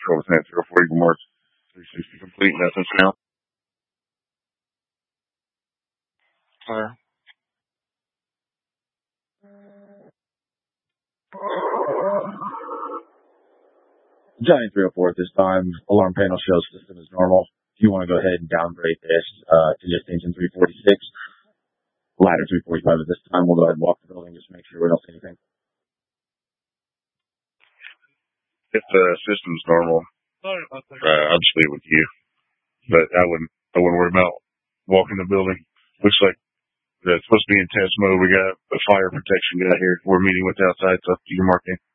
Control with Net 04 Eagle Mark 360 complete. Nothing found. Clear. Johnny 304 at this time. Alarm panel shows system is normal. If you want to go ahead and downgrade this to just engine 346, ladder 345 at this time, we'll go ahead and walk the building just to make sure we don't see anything. If the system's normal, I'll just leave it with you. But I wouldn't worry about walking the building. Looks like it's supposed to be in test mode. We got a fire protection guy here. We're meeting with the outside, so you can mark in.